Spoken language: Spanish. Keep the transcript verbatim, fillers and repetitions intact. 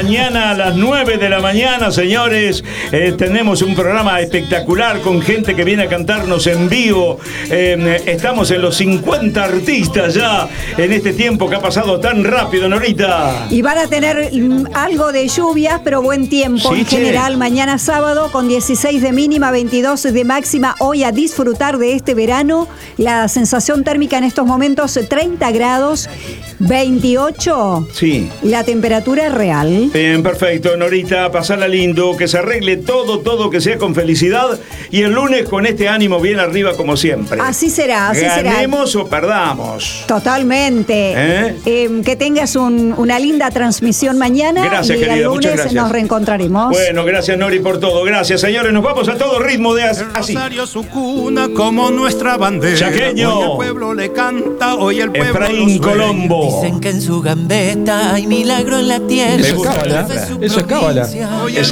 mañana a las nueve de la mañana, señores. Eh, tenemos un programa espectacular con gente que viene a cantarnos en vivo. Eh, estamos en los cincuenta artistas ya en este tiempo que ha pasado tan rápido, Norita. Y van a tener mm, algo de lluvias, pero buen tiempo Sí, en che. general. Mañana sábado con dieciséis de mínima, veintidós de máxima. Hoy a disfrutar de este verano. La sensación térmica en estos momentos treinta grados, veintiocho. Sí. La temperatura real. Bien, perfecto, Norita, pasala lindo, que se arregle todo, todo, que sea con felicidad. Y el lunes con este ánimo bien arriba como siempre. Así será, así será. Ganemos o perdamos. Totalmente. ¿Eh? Eh, que tengas un- una linda transmisión mañana. Gracias, y querida, el muchas lunes gracias. nos reencontraremos. Bueno, gracias, Nori, por todo. Gracias, señores. Nos vamos a todo ritmo de as- así. Rosario su cuna como nuestra bandera. Chaqueño. Hoy el pueblo le canta, hoy el pueblo Efraín lo sueña. Colombo. Dicen que en su gambeta hay milagro en la tierra. Eso es cábala, Fe su eso es cábala. provincia. Hoy el